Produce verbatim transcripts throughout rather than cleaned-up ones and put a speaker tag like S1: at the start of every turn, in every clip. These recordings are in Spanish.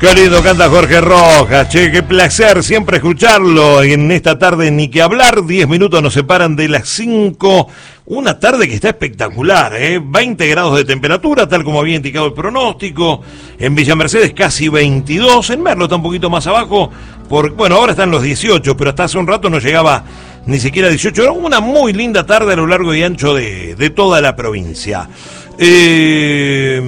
S1: Qué lindo canta Jorge Rojas, che, qué placer siempre escucharlo. En esta tarde ni que hablar, diez minutos nos separan de las cinco. Una tarde que está espectacular, ¿eh? veinte grados de temperatura, tal como había indicado el pronóstico. En Villa Mercedes casi veintidós, en Merlo está un poquito más abajo. Por, bueno, ahora están los dieciocho, pero hasta hace un rato no llegaba ni siquiera a dieciocho. Era una muy linda tarde a lo largo y ancho de, de toda la provincia. Eh...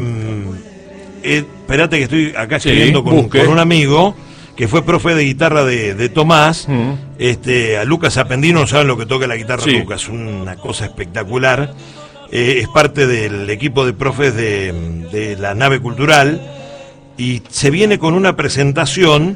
S1: Eh, espérate que estoy acá escribiendo sí, con, con un amigo que fue profe de guitarra de, de Tomás, mm. este, a Lucas Apendino, saben lo que toca la guitarra sí. Lucas, una cosa espectacular. Eh, es parte del equipo de profes de, de la nave cultural y se viene con una presentación,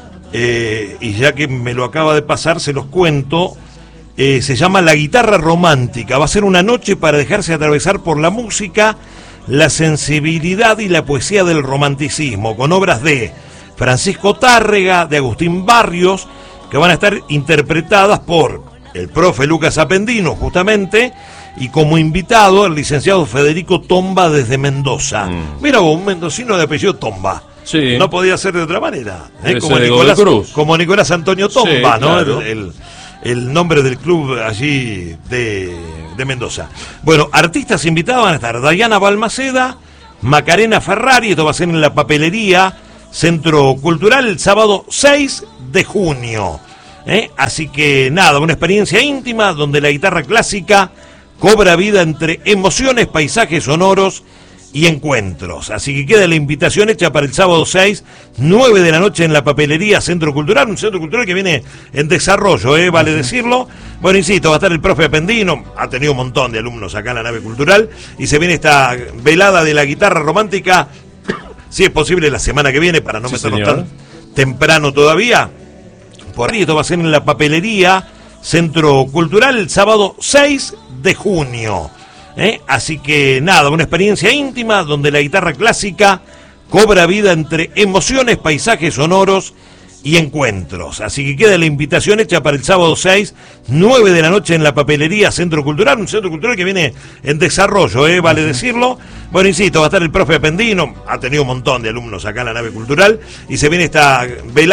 S1: eh, y ya que me lo acaba de pasar, se los cuento. Eh, se llama La Guitarra Romántica. Va a ser una noche para dejarse atravesar por la música, la sensibilidad y la poesía del romanticismo, con obras de Francisco Tárrega, de Agustín Barrios, que van a estar interpretadas por el profe Lucas Apendino, justamente, y como invitado el licenciado Federico Tomba desde Mendoza. Mm. Mira vos, un mendocino de apellido Tomba. Sí. No podía ser de otra manera. ¿eh? Como, Nicolás, como Nicolás Antonio Tomba, sí, ¿no? Claro. El, el, el nombre del club allí de, de Mendoza. Bueno, artistas invitados van a estar Dayana Balmaceda, Macarena Ferrari, esto va a ser en la Papelería, Centro Cultural, el sábado seis de junio. ¿eh? Así que nada, una experiencia íntima donde la guitarra clásica cobra vida entre emociones, paisajes sonoros y encuentros. Así que queda la invitación hecha para el sábado seis, nueve de la noche en la Papelería Centro Cultural, un centro cultural que viene en desarrollo, ¿eh? vale uh-huh. decirlo. Bueno, insisto, va a estar el profe Apendino, ha tenido un montón de alumnos acá en la nave cultural, y se viene esta velada de la guitarra romántica, si es posible la semana que viene, para no sí, meternos señor. tan temprano todavía. Por ahí esto va a ser en la Papelería Centro Cultural el sábado seis de junio. ¿Eh? Así que nada, una experiencia íntima donde la guitarra clásica cobra vida entre emociones, paisajes sonoros y encuentros. Así que queda la invitación hecha para el sábado seis, nueve de la noche en la Papelería Centro Cultural, un centro cultural que viene en desarrollo, ¿eh? vale uh-huh. decirlo. Bueno, insisto, va a estar el profe Apendino, ha tenido un montón de alumnos acá en la nave cultural, y se viene esta velada